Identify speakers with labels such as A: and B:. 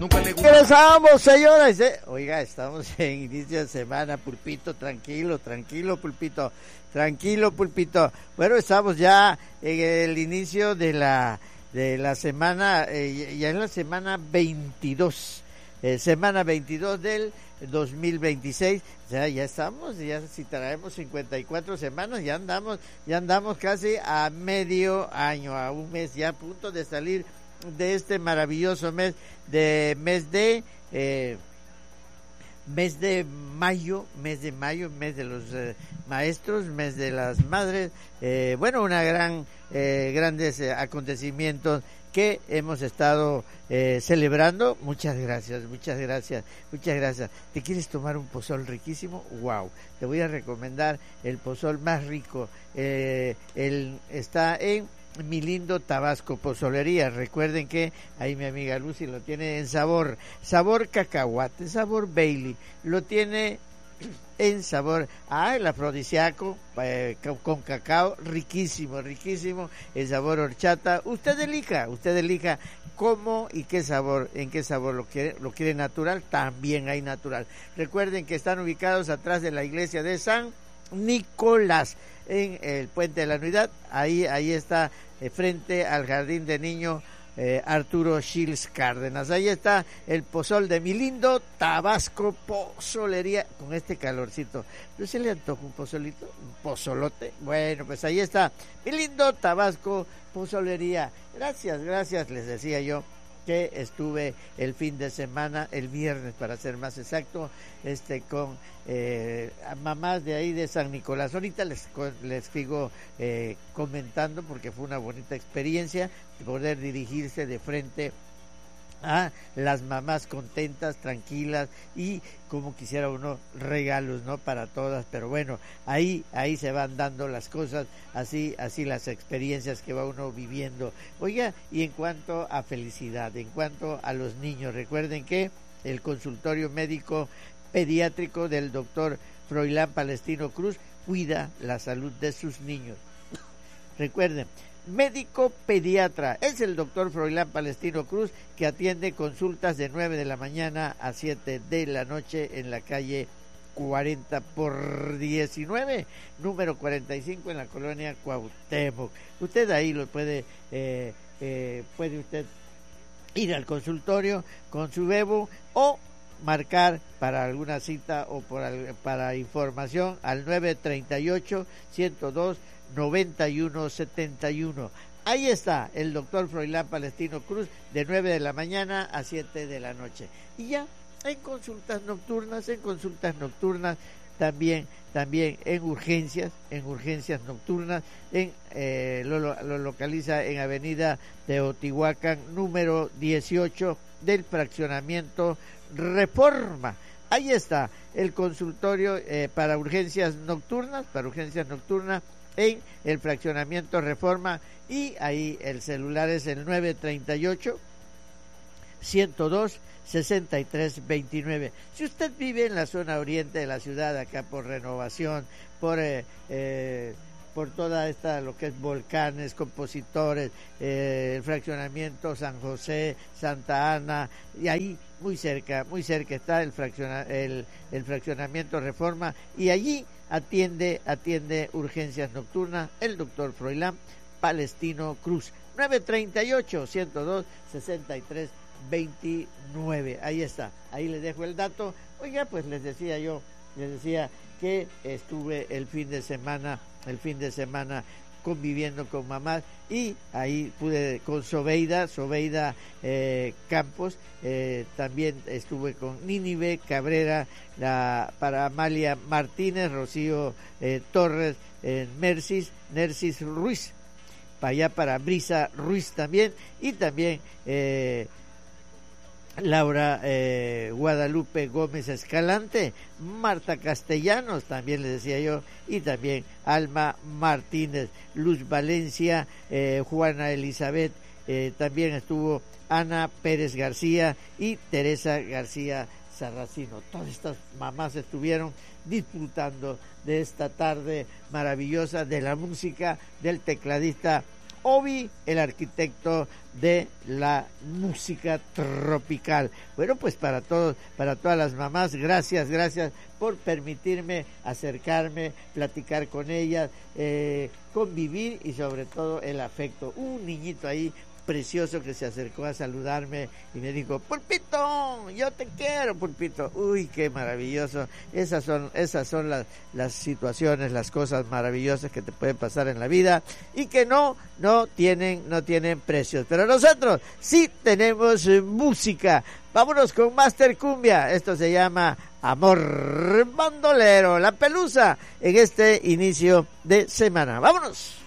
A: Nunca le gustó.
B: Regresamos, señores. Oiga, estamos en inicio de semana, Pulpito, tranquilo, Pulpito, tranquilo, Pulpito. Bueno, estamos ya en el inicio de la semana, ya en la semana 22. Semana 22 del 2026, ya estamos, ya si traemos 54 semanas, ya andamos casi a medio año, a un mes, ya a punto de salir de este maravilloso mes de mayo, mes de los maestros, mes de las madres, bueno, una grandes acontecimientos que hemos estado celebrando. Muchas gracias. ¿Te quieres tomar un pozol riquísimo? Wow, te voy a recomendar el pozol más rico. Está en Mi Lindo Tabasco Pozolería. Recuerden que ahí mi amiga Lucy lo tiene en sabor cacahuate, sabor Bailey, lo tiene en sabor el afrodisíaco con cacao, riquísimo, el sabor horchata. Usted elija cómo y en qué sabor lo quiere natural, también hay natural. Recuerden que están ubicados atrás de la iglesia de San Nicolás, en el Puente de la Unidad, ahí está, frente al Jardín de Niño Arturo Shields Cárdenas. Ahí está el pozol de Mi Lindo Tabasco Pozolería, con este calorcito. ¿No se le antoja un pozolito? ¿Un pozolote? Bueno, pues ahí está, Mi Lindo Tabasco Pozolería. Gracias, les decía yo que estuve el fin de semana, el viernes para ser más exacto, con mamás de ahí de San Nicolás. Ahorita les sigo comentando, porque fue una bonita experiencia poder dirigirse de frente a las mamás contentas, tranquilas, y como quisiera uno regalos, ¿no?, para todas. Pero bueno, ahí se van dando las cosas, así las experiencias que va uno viviendo. Oiga, y en cuanto a felicidad, en cuanto a los niños, recuerden que el consultorio médico pediátrico del doctor Froilán Palestino Cruz cuida la salud de sus niños. Recuerden, médico pediatra es el doctor Froilán Palestino Cruz, que atiende consultas de 9 de la mañana a 7 de la noche en la calle 40 por 19, número 45, en la colonia Cuauhtémoc. Usted ahí lo puede usted ir al consultorio con su bebo, o marcar para alguna cita o para información al 938-102-9171. Ahí está el doctor Froilán Palestino Cruz, de 9 de la mañana a 7 de la noche. Y ya en consultas nocturnas, también en urgencias nocturnas, lo localiza en Avenida Teotihuacán, número 18 del fraccionamiento Reforma. Ahí está el consultorio para urgencias nocturnas en el fraccionamiento Reforma, y ahí el celular es el 938-102-6329. Si usted vive en la zona oriente de la ciudad, acá por Renovación, por toda esta, lo que es Volcanes, Compositores, el fraccionamiento San José, Santa Ana, y ahí muy cerca está el fraccionamiento Reforma, y allí atiende urgencias nocturnas el doctor Froilán Palestino Cruz. 938-102-6329. Ahí está, ahí les dejo el dato. Oiga, pues les decía que estuve el fin de semana conviviendo con mamás, y ahí pude con Sobeida Campos, también estuve con Nínive Cabrera, para Amalia Martínez, Rocío Torres, Nercis Ruiz, para allá para Brisa Ruiz también, y también Laura Guadalupe Gómez Escalante, Marta Castellanos, también le decía yo, y también Alma Martínez, Luz Valencia, Juana Elizabeth, también estuvo Ana Pérez García y Teresa García Sarracino. Todas estas mamás estuvieron disfrutando de esta tarde maravillosa, de la música del tecladista Obi, el arquitecto de la música tropical. Bueno, pues para todos, para todas las mamás, gracias por permitirme acercarme, platicar con ellas, convivir y sobre todo el afecto. Un niñito ahí precioso que se acercó a saludarme y me dijo: Pulpito, yo te quiero, Pulpito. Uy, qué maravilloso. Esas son las situaciones, las cosas maravillosas que te pueden pasar en la vida y que no tienen precios. Pero nosotros sí tenemos música. Vámonos con Master Cumbia. Esto se llama Amor Bandolero, La Pelusa, en este inicio de semana. Vámonos.